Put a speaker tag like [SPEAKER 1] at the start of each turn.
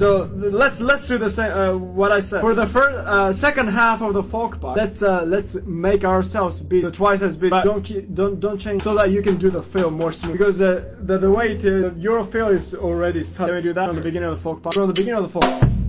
[SPEAKER 1] So let's do the same. What I said for the second half of the folk part. Let's make ourselves be twice as big. But don't change so that you can do the fill more smooth. Because the way to your fill is already. Let me do that from the beginning of the folk part. From the beginning of the folk.